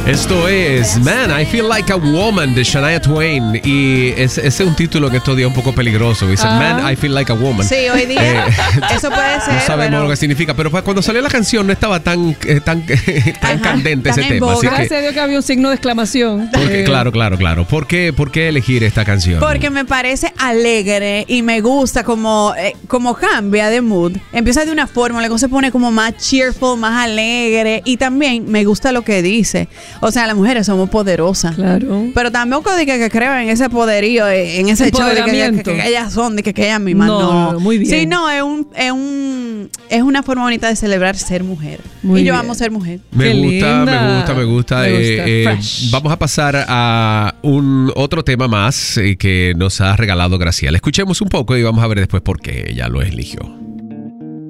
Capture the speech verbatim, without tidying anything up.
Esto es Man, I Feel Like a Woman de Shania Twain. Y ese es un título que estos días es un poco peligroso. Dice uh-huh. Man, I Feel Like a Woman. Sí, hoy día. Eh, eso puede ser. No sabemos bueno. lo que significa. Pero cuando salió la canción no estaba tan, eh, tan, tan candente tan ese tema. Así Gracias que, a Dios que había un signo de exclamación. Porque, eh. Claro, claro, claro. ¿Por qué, ¿Por qué elegir esta canción? Porque me parece alegre y me gusta como, eh, como cambia de mood. Empieza de una forma, luego se pone como más cheerful, más alegre. Y también me gusta lo que dice. O sea, las mujeres somos poderosas. Claro. Pero tampoco de que, que creo en ese poderío, en ese show de que, que, que, que ellas son, de que, que ellas mismas. No, no. no, muy bien. Sí, no, es un, es un es una forma bonita de celebrar ser mujer. Muy y yo bien. amo ser mujer. Me Qué gusta, linda. me gusta, me gusta. Me gusta. Eh, eh, vamos a pasar a un otro tema más eh, que nos ha regalado Graciela. Escuchemos un poco y vamos a ver después por qué ella lo eligió.